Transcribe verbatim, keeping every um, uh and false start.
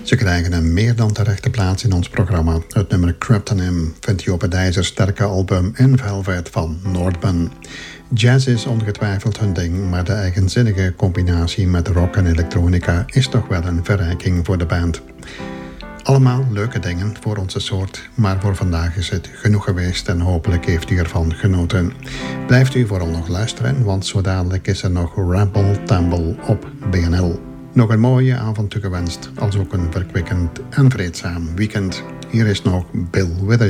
Ze krijgen een meer dan terechte plaats in ons programma. Het nummer Kryptonym vindt u op het ijzer sterke album In Velvet van Noordben. Jazz is ongetwijfeld hun ding, maar de eigenzinnige combinatie met rock en elektronica is toch wel een verrijking voor de band. Allemaal leuke dingen voor onze soort, maar voor vandaag is het genoeg geweest en hopelijk heeft u ervan genoten. Blijft u vooral nog luisteren, want zo dadelijk is er nog Ramble Tumble op B N L. Nog een mooie avond toegewenst, als ook een verkwikkend en vreedzaam weekend. Hier is nog Bill Withers.